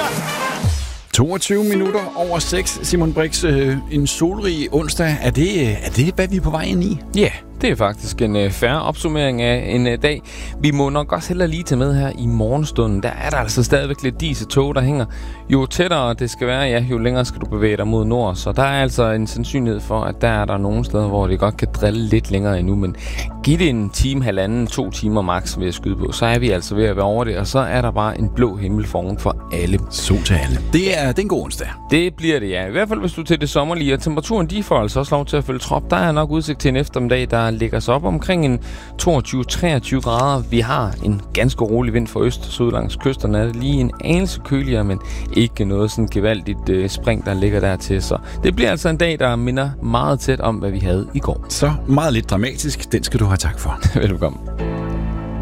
22 minutter over 6, Simon Brix. En solrig onsdag. Er det, hvad vi er på vej ind i? Ja, det er faktisk en fair opsummering af en dag. Vi må nok også hellere lige tage med her i morgenstunden. Der er der altså stadigvæk lidt dieseltog, der hænger. Jo tættere det skal være, jo længere skal du bevæge dig mod nord. Så der er altså en sandsynlighed for, at der er der nogle steder, hvor det godt kan drille lidt længere endnu. Men giv det en time, halvanden, 2 timer max ved at skyde på, så er vi altså ved at være over det. Og så er der bare en blå himmel foran for alle. Sol til alle. Det er en god onsdag. Det bliver det, ja. I hvert fald hvis du er til det sommerlige. Og temperaturen, de får altså også lov til at følge trop. Der er nok udsigt til en eftermiddag, der ligger sig op omkring en 22-23 grader. Vi har en ganske rolig vind fra øst, så ud langs kysterne er det lige en anelse køligere, men ikke noget sådan gevaldigt spring, der ligger dertil. Så det bliver altså en dag, der minder meget tæt om, hvad vi havde i går. Så meget lidt dramatisk. Den skal du have tak for. Velkommen.